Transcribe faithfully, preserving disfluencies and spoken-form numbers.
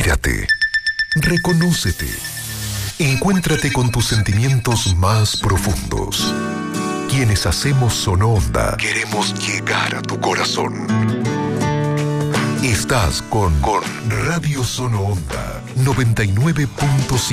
Mírate. Reconócete. Encuéntrate con tus sentimientos más profundos. Quienes hacemos Sonoonda queremos llegar a tu corazón. Estás con, con Radio Sonoonda noventa y nueve punto siete.